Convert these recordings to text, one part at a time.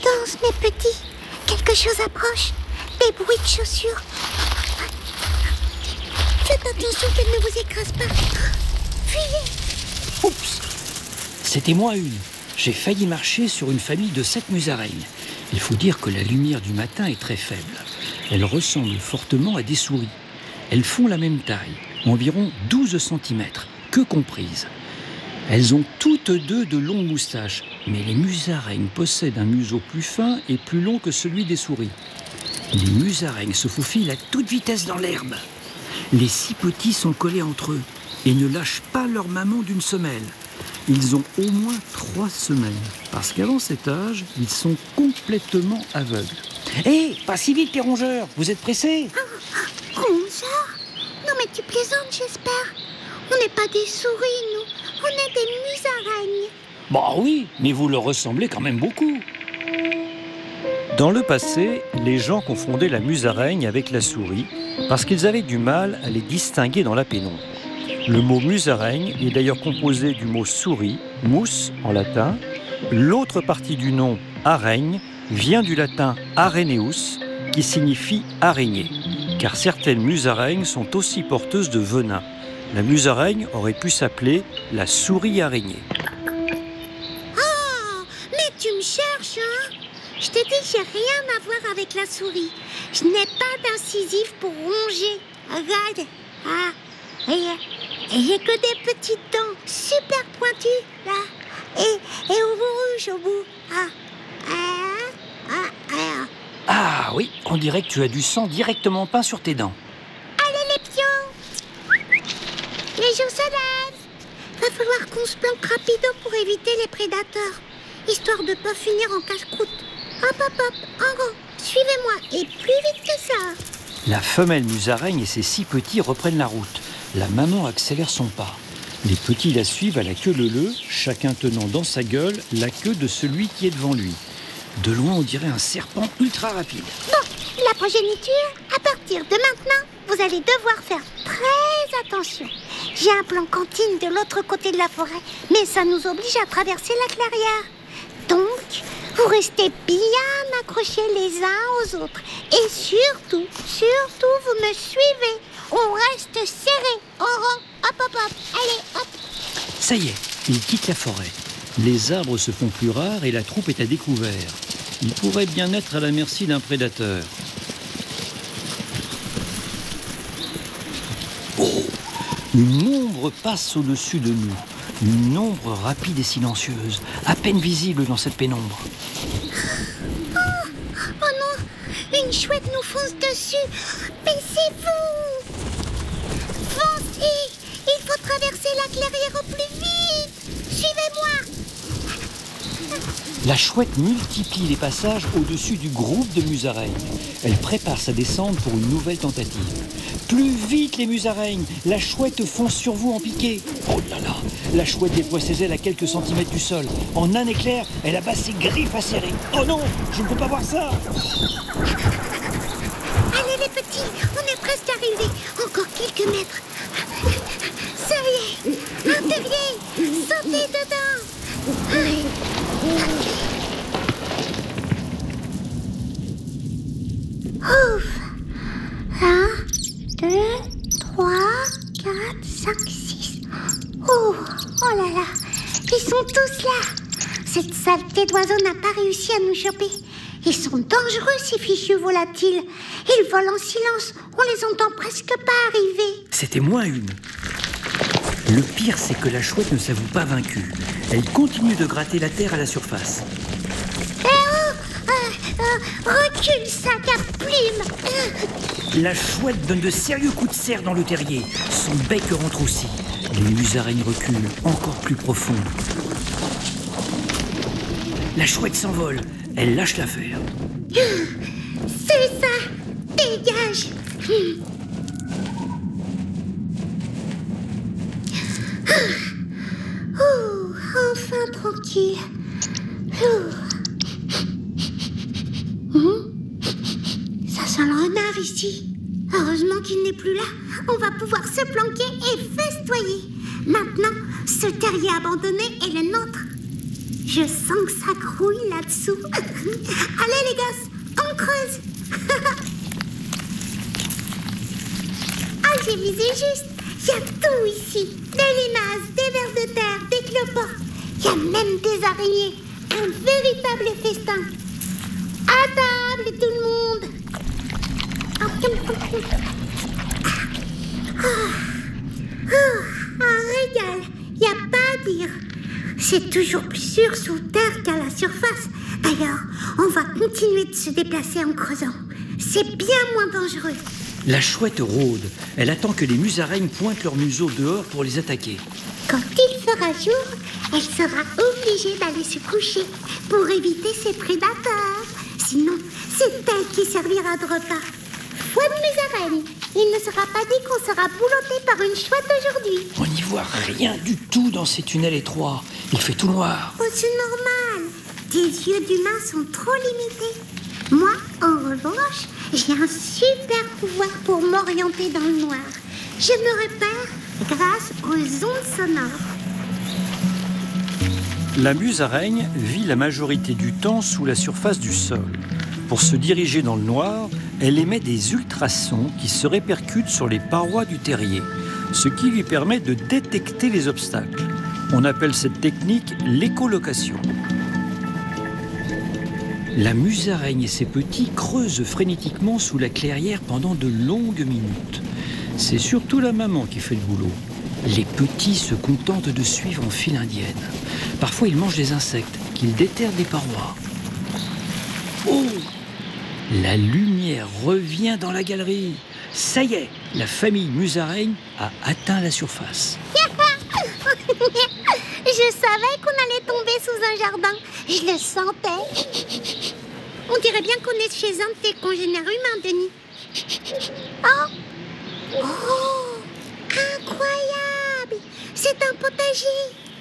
Prudence, mes petits. Quelque chose approche. Des bruits de chaussures. Faites attention qu'elle ne vous écrase pas. Fuyez. Oups! C'était moi une. J'ai failli marcher sur une famille de 7 musaraignes. Il faut dire que la lumière du matin est très faible. Elles ressemblent fortement à des souris. Elles font la même taille, environ 12 cm, queue comprise. Elles ont toutes deux de longues moustaches, mais les musaraignes possèdent un museau plus fin et plus long que celui des souris. Les musaraignes se faufilent à toute vitesse dans l'herbe. Les 6 petits sont collés entre eux et ne lâchent pas leur maman d'une semelle. Ils ont au moins 3 semaines, parce qu'avant cet âge, ils sont complètement aveugles. Hé, pas si vite les rongeurs, vous êtes pressés? Rongeurs? Non mais tu plaisantes, j'espère. On n'est pas des souris, nous. On est des musaraignes. Bah oui, mais vous leur ressemblez quand même beaucoup. Dans le passé, les gens confondaient la musaraigne avec la souris parce qu'ils avaient du mal à les distinguer dans la pénombre. Le mot musaraigne est d'ailleurs composé du mot souris, mus en latin. L'autre partie du nom, araigne, vient du latin areneus, qui signifie araignée, car certaines musaraignes sont aussi porteuses de venin. La musaraigne aurait pu s'appeler la souris araignée. Oh, mais tu me cherches, hein? Je t'ai dit, j'ai rien à voir avec la souris. Je n'ai pas d'incisif pour ronger. Regarde. Ah, et j'ai que des petites dents super pointues, là. Et au bout rouge, au bout. Ah oui, on dirait que tu as du sang directement peint sur tes dents. Allez, les pions! Les jours se lèvent. Va falloir qu'on se planque rapido pour éviter les prédateurs, histoire de pas finir en casse-croûte. Hop, hop, hop, en rang, suivez-moi, et plus vite que ça. La femelle musaraigne et ses 6 petits reprennent la route. La maman accélère son pas. Les petits la suivent à la queue leu-leu, chacun tenant dans sa gueule la queue de celui qui est devant lui. De loin, on dirait un serpent ultra rapide. Bon, la progéniture, à partir de maintenant, vous allez devoir faire très attention. J'ai un plan cantine de l'autre côté de la forêt, mais ça nous oblige à traverser la clairière. Donc, vous restez bien accrochés les uns aux autres. Et surtout, vous me suivez. On reste serré, en rang. Hop, hop, hop. Allez, hop. Ça y est, ils quittent la forêt. Les arbres se font plus rares et la troupe est à découvert. Ils pourraient bien être à la merci d'un prédateur. Oh! Une ombre passe au-dessus de nous. Une ombre rapide et silencieuse, à peine visible dans cette pénombre. Oh non, une chouette nous fonce dessus. Baissez-vous. Foncez. Il faut traverser la clairière au plus vite. Suivez-moi. La chouette multiplie les passages au-dessus du groupe de musaraignes. Elle prépare sa descente pour une nouvelle tentative. Plus vite les musaraignes, la chouette fonce sur vous en piqué. Oh là là, la chouette déploie ses ailes à quelques centimètres du sol. En un éclair, elle abat ses griffes acérées. Oh non, je ne peux pas voir ça. Allez les petits, on est presque arrivés. Encore quelques mètres. Ça y est, un terrier, sautez dedans. Ouf. 1, 2, 3, 4, 5, 6. Oh là là, ils sont tous là. Cette saleté d'oiseau n'a pas réussi à nous choper. Ils sont dangereux, ces fichus volatiles. Ils volent en silence, on les entend presque pas arriver. C'était moins une. Le pire, c'est que la chouette ne s'avoue pas vaincue. Elle continue de gratter la terre à la surface. Recule, sac à plumes. La chouette donne de sérieux coups de serre dans le terrier. Son bec rentre aussi. Les musaraignes reculent encore plus profond. La chouette s'envole. Elle lâche l'affaire. C'est ça. Dégage. Enfin tranquille. Ça sent le renard ici. Heureusement qu'il n'est plus là. On va pouvoir se planquer et festoyer. Maintenant, ce terrier abandonné est le nôtre. Je sens que ça grouille là-dessous. Allez les gosses, on creuse. Ah, j'ai visé juste. Il y a tout ici. Des limaces, des vers de terre, des cloportes. Il y a même des araignées. Un véritable festin. À table tout le monde. Un régal. Il n'y a pas à dire. C'est toujours plus sûr sous terre qu'à la surface. D'ailleurs, on va continuer de se déplacer en creusant. C'est bien moins dangereux. La chouette rôde. Elle attend que les musaraignes pointent leur museau dehors pour les attaquer. Quand il fera jour, elle sera obligée d'aller se coucher pour éviter ses prédateurs. Sinon, c'est elle qui servira de repas. Foi de musaraignes, il ne sera pas dit qu'on sera boulotté par une chouette aujourd'hui. On n'y voit rien du tout dans ces tunnels étroits. Il fait tout noir. Oh, c'est normal. Tes yeux d'humain sont trop limités. Moi, en revanche, j'ai un super pouvoir pour m'orienter dans le noir. Je me repère grâce aux ondes sonores. La musaraigne vit la majorité du temps sous la surface du sol. Pour se diriger dans le noir, elle émet des ultrasons qui se répercutent sur les parois du terrier, ce qui lui permet de détecter les obstacles. On appelle cette technique l'écholocation. La musaraigne et ses petits creusent frénétiquement sous la clairière pendant de longues minutes. C'est surtout la maman qui fait le boulot. Les petits se contentent de suivre en file indienne. Parfois, ils mangent des insectes qu'ils déterrent des parois. Oh! La lumière revient dans la galerie. Ça y est, la famille musaraigne a atteint la surface. Je savais qu'on allait tomber sous un jardin. Je le sentais. On dirait bien qu'on est chez un de tes congénères humains, Denis. Oh, incroyable! C'est un potager.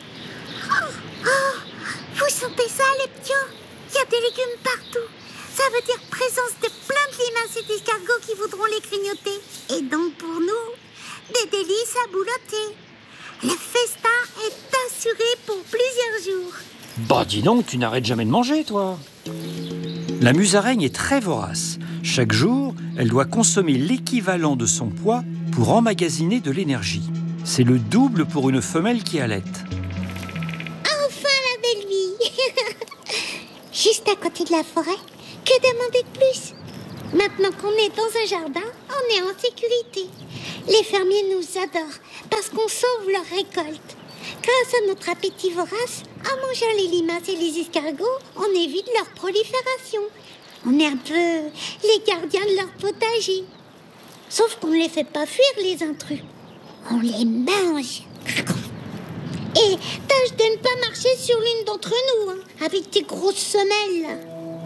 Vous sentez ça, les ptios? Il y a des légumes partout. Ça veut dire présence de plein de limaces et d'escargots qui voudront les grignoter. Et donc pour nous, des délices à boulotter. Le festin est assuré pour plusieurs jours. Bah dis donc, tu n'arrêtes jamais de manger, toi. La musaraigne est très vorace. Chaque jour, elle doit consommer l'équivalent de son poids pour emmagasiner de l'énergie. C'est le double pour une femelle qui allaite. Enfin la belle vie. Juste à côté de la forêt, que demander de plus? Maintenant qu'on est dans un jardin, on est en sécurité. Les fermiers nous adorent parce qu'on sauve leur récolte. Grâce à notre appétit vorace, en mangeant les limaces et les escargots, on évite leur prolifération. On est un peu les gardiens de leur potager. Sauf qu'on ne les fait pas fuir, les intrus. On les mange. Et tâche de ne pas marcher sur l'une d'entre nous, hein, avec tes grosses semelles.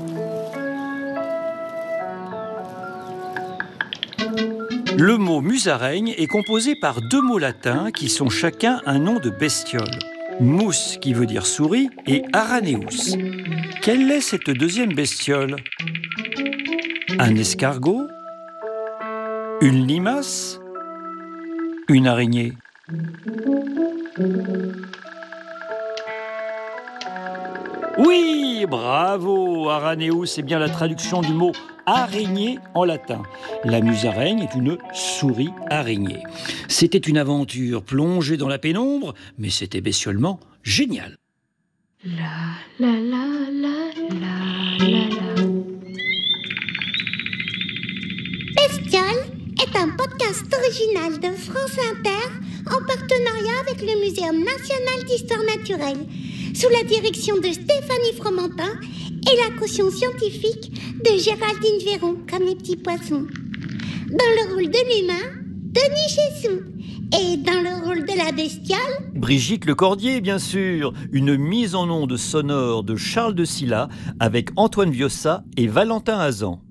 Le mot musaraigne est composé par deux mots latins qui sont chacun un nom de bestiole. Mus qui veut dire souris et araneus. Quelle est cette deuxième bestiole? Un escargot? Une limace? Une araignée? Oui, bravo, araneus, c'est bien la traduction du mot araignée en latin. La musaraigne est une souris araignée. C'était une aventure plongée dans la pénombre, mais c'était bestiolement génial. La la la la la la la. Bestiole est un podcast original de France Inter en partenariat avec le Muséum national d'histoire naturelle, sous la direction de Stéphanie Fromentin et la caution scientifique de Géraldine Véron, comme les petits poissons. Dans le rôle de l'humain, Denis Chessou. Et dans le rôle de la bestiole, Brigitte Lecordier, bien sûr. Une mise en onde sonore de Charles de Silla avec Antoine Viossa et Valentin Hazan.